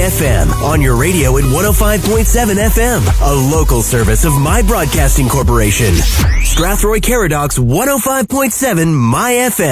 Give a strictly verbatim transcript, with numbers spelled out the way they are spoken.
F M, on your radio at one oh five point seven F M, a local service of My Broadcasting Corporation. Strathroy Caradocs one oh five point seven My F M.